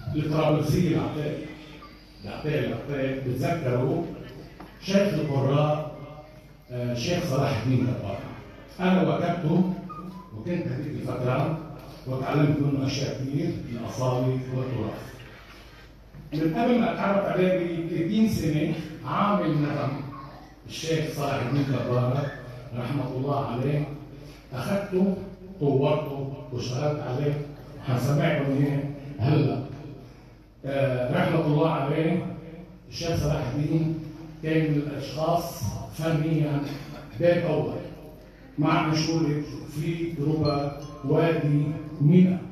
الطرابلسية العتيق بتذكروا شيخ القراء شيخ صلاح الدين كبار. أنا واجهته وكنت هذيك الفترة وتعلمت منه أشياء كثير في الأصالة والتراث. من قبل ما أتعرف عليه ب 30 سنة عامل نغم الشيخ صلاح الدين كبار رحمة الله عليه، أخذته طورته واشتغلت عليه وحنسمعكم إياه هلا. رحمة الله عليه الشيخ صلاح الدين كان من الأشخاص فنيا باب أول مع مشهورة في دروبة وادي مينا.